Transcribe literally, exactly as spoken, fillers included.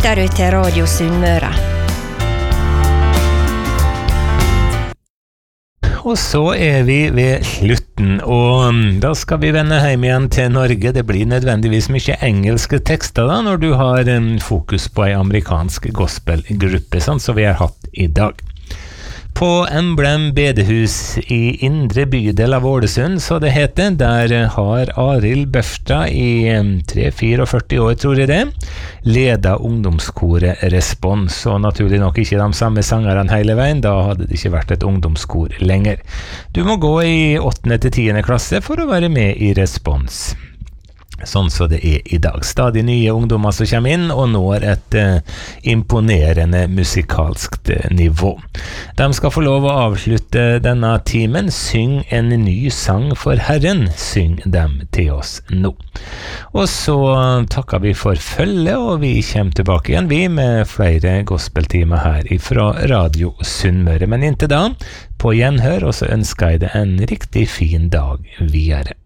lytter du til Radio Sunnmøre. Og så er vi ved slutten, og da skal vi vende hjem igjen til Norge. Det blir nødvendigvis mye engelske tekster da, når du har um, fokus på en amerikansk gospelgruppe, sånn som vi har hatt i dag. På Emblem bedehus i indre bydel av Ålesund, så det heter, der har Arild Børstad i tre førti år, tror jeg det, ledet ungdomskoret Respons, og naturlig nok ikke de samme sangerne hele veien, da hadde det ikke vært et ungdomskor lenger. Du må gå i åttende til tiende klasse for å være med i Respons. Sånn så det er i dag. Stadig nye ungdommer som kommer inn og når et eh, imponerende musikalskt eh, nivå. De skal få lov å avslutte denne timen. Syng en ny sang for Herren. Syng dem til oss nå. Og så takker vi for følge, og vi kommer tilbake igjen, vi, med flere gospeltimer her fra Radio Sunnmøre. Men inntil da, på gjenhør, og så ønsker jeg deg en riktig fin dag videre.